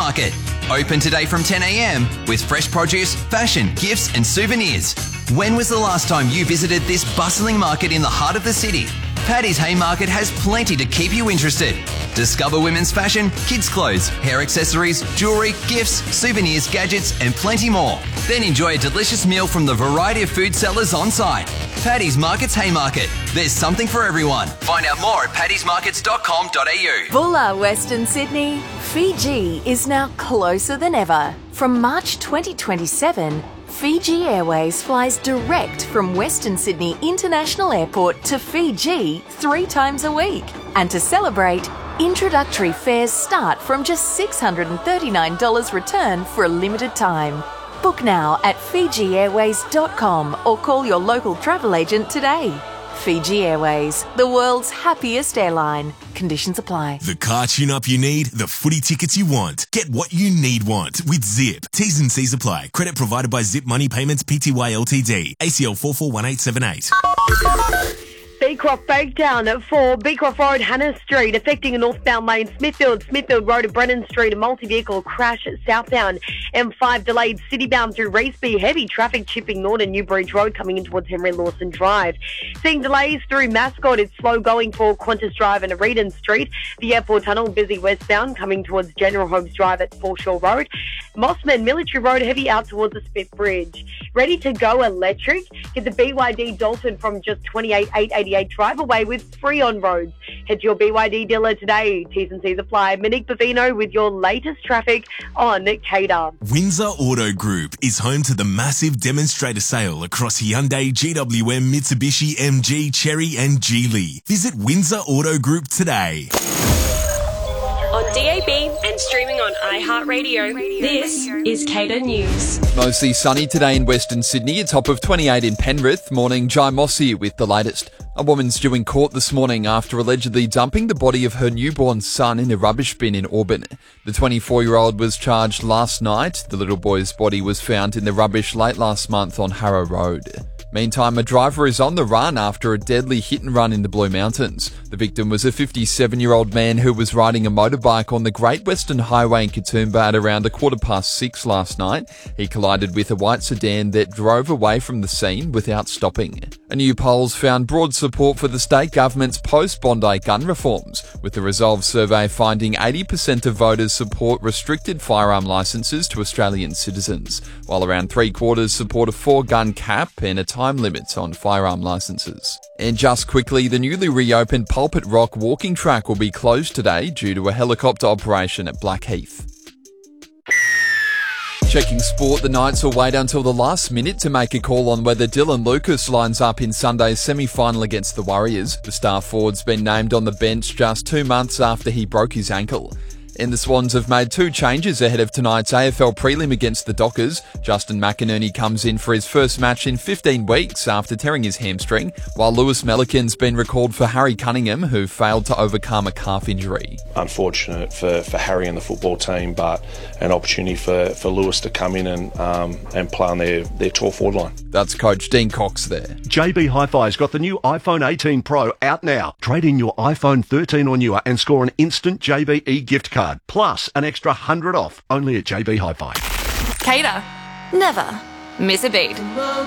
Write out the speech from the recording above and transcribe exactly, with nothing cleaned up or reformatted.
Haymarket. Open today from ten a m with fresh produce, fashion, gifts and souvenirs. When was the last time you visited this bustling market in the heart of the city? Paddy's Haymarket has plenty to keep you interested. Discover women's fashion, kids' clothes, hair accessories, jewellery, gifts, souvenirs, gadgets and plenty more. Then enjoy a delicious meal from the variety of food sellers on site. Paddy's Markets Haymarket. There's something for everyone. Find out more at paddy's markets dot com dot a u. Bulla, Western Sydney. Fiji is now closer than ever. From March twenty twenty-seven, Fiji Airways flies direct from Western Sydney International Airport to Fiji three times a week. And to celebrate, introductory fares start from just six hundred thirty-nine dollars return for a limited time. Book now at fiji airways dot com or call your local travel agent today. Fiji Airways, the world's happiest airline. Conditions apply. The car tune-up you need, the footy tickets you want. Get what you need want with Zip. T's and C's apply. Credit provided by Zip Money Payments Pty Ltd. A C L four four one eight seven eight. Beecroft breakdown for Beecroft Road, Hannah Street, affecting a northbound lane, Smithfield, Smithfield Road to Brennan Street, a multi-vehicle crash southbound, M five delayed citybound through Reesby, heavy traffic chipping Northern Newbridge Road coming in towards Henry Lawson Drive. Seeing delays through Mascot, it's slow going for Qantas Drive and Aredan Street, the airport tunnel busy westbound coming towards General Holmes Drive at Foreshore Road, Mossman Military Road heavy out towards the Spit Bridge. Ready to go electric? Get the B Y D Dalton from just twenty-eight eight eighty-eight. Drive away with free on roads. Head to your B Y D dealer today. T's and C's apply. Monique Bavino with your latest traffic on Cater. Windsor Auto Group is home to the massive demonstrator sale across Hyundai, G W M, Mitsubishi, M G, Chery and Geely. Visit Windsor Auto Group today. On D A B and streaming on iHeartRadio, this is Cater News. Mostly sunny today in Western Sydney, a top of twenty-eight in Penrith. Morning, Jai Mossy with the latest. A woman's due in court this morning after allegedly dumping the body of her newborn son in a rubbish bin in Auburn. The twenty-four-year-old was charged last night. The little boy's body was found in the rubbish late last month on Harrow Road. Meantime, a driver is on the run after a deadly hit-and-run in the Blue Mountains. The victim was a fifty-seven-year-old man who was riding a motorbike on the Great Western Highway in Katoomba at around a quarter past six last night. He collided with a white sedan that drove away from the scene without stopping. A new poll's found broad support for the state government's post-Bondi gun reforms, with the Resolve survey finding eighty percent of voters support restricted firearm licences to Australian citizens, while around three-quarters support a four-gun cap and a time limits on firearm licences. And just quickly, the newly reopened Pulpit Rock walking track will be closed today due to a helicopter operation at Blackheath. Checking sport, the Knights will wait until the last minute to make a call on whether Dylan Lucas lines up in Sunday's semi-final against the Warriors. The star forward's been named on the bench just two months after he broke his ankle. And the Swans have made two changes ahead of tonight's A F L prelim against the Dockers. Justin McInerney comes in for his first match in fifteen weeks after tearing his hamstring, while Lewis Melican's been recalled for Harry Cunningham, who failed to overcome a calf injury. Unfortunate for, for Harry and the football team, but an opportunity for, for Lewis to come in and um, and play on their, their tall forward line. That's Coach Dean Cox there. J B Hi-Fi's got the new iPhone eighteen Pro out now. Trade in your iPhone thirteen or newer and score an instant J B E gift card. Plus an extra one hundred off only at J B Hi-Fi. Cater. Never miss a beat.